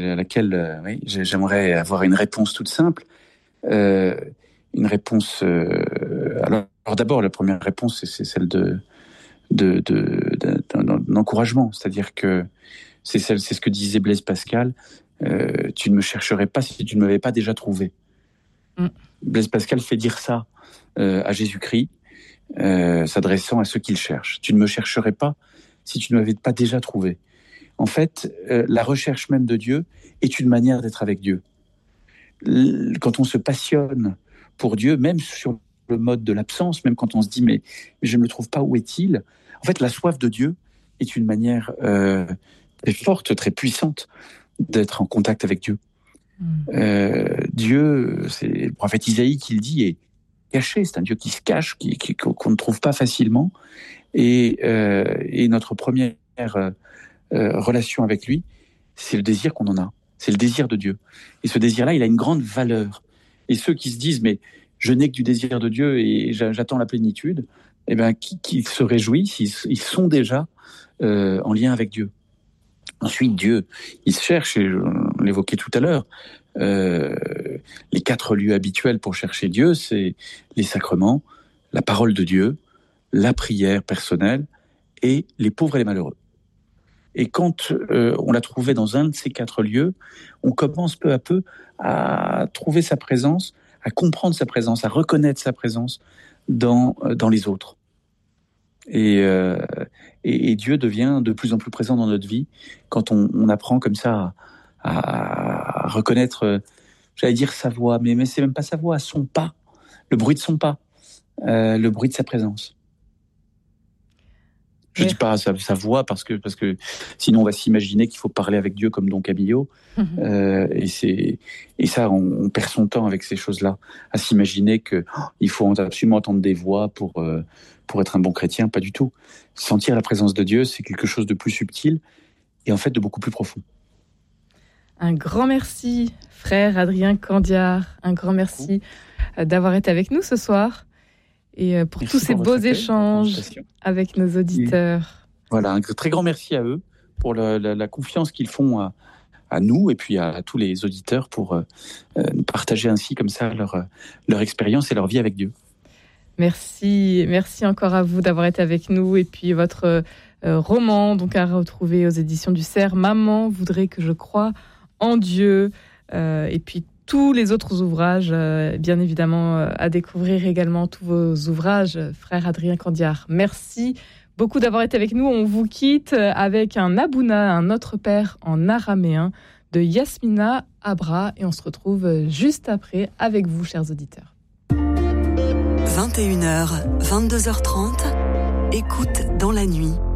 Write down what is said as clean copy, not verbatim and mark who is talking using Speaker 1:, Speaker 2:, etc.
Speaker 1: à laquelle oui, j'aimerais avoir une réponse toute simple. Une réponse. Alors d'abord, la première réponse, c'est celle d'un encouragement. C'est-à-dire que c'est ce que disait Blaise Pascal. Tu ne me chercherais pas si tu ne m'avais pas déjà trouvé. Blaise Pascal fait dire ça à Jésus-Christ, s'adressant à ceux qui le cherchent. Tu ne me chercherais pas si tu ne m'avais pas déjà trouvé. En fait, la recherche même de Dieu est une manière d'être avec Dieu. Quand on se passionne pour Dieu, même sur le mode de l'absence, même quand on se dit mais je ne le trouve pas, où est-il ? En fait, la soif de Dieu est une manière très forte, très puissante d'être en contact avec Dieu. Dieu, c'est le prophète Isaïe qui le dit, est caché. C'est un Dieu qui se cache, qu'on ne trouve pas facilement. Et notre première relation avec lui, c'est le désir qu'on en a. C'est le désir de Dieu. Et ce désir-là, il a une grande valeur. Et ceux qui se disent, mais je n'ai que du désir de Dieu et j'attends la plénitude, eh ben, qui se réjouissent, ils sont déjà en lien avec Dieu. Ensuite, Dieu, il se cherche, et on l'évoquait tout à l'heure, les 4 lieux habituels pour chercher Dieu, c'est les sacrements, la parole de Dieu, la prière personnelle et les pauvres et les malheureux. Et quand on l'a trouvé dans un de ces 4 lieux, on commence peu à peu à trouver sa présence, à comprendre sa présence, à reconnaître sa présence dans les autres. Et Dieu devient de plus en plus présent dans notre vie quand on apprend comme ça à reconnaître, j'allais dire sa voix, mais c'est même pas sa voix, son pas, le bruit de son pas, le bruit de sa présence. Je dis pas sa voix parce que sinon on va s'imaginer qu'il faut parler avec Dieu comme Don Camillo. Et ça, on perd son temps avec ces choses-là, à s'imaginer que il faut absolument entendre des voix pour être un bon chrétien. Pas du tout. Sentir la présence de Dieu, c'est quelque chose de plus subtil et en fait de beaucoup plus profond.
Speaker 2: Un grand merci, frère Adrien Candiard. Un grand merci d'avoir été avec nous ce soir. Et pour tous ces beaux échanges avec nos auditeurs.
Speaker 1: Voilà, un très grand merci à eux pour la confiance qu'ils font à nous et puis à tous les auditeurs pour nous partager ainsi comme ça leur expérience et leur vie avec Dieu.
Speaker 2: Merci encore à vous d'avoir été avec nous. Et puis votre roman, donc à retrouver aux éditions du Cerf, Maman voudrait que je croie en Dieu. Et puis tous les autres ouvrages, bien évidemment, à découvrir également tous vos ouvrages, frère Adrien Candiard. Merci beaucoup d'avoir été avec nous. On vous quitte avec un Abouna, un Notre Père en araméen de Yasmina Abra. Et on se retrouve juste après avec vous, chers auditeurs.
Speaker 3: 21h, 22h30, écoute dans la nuit.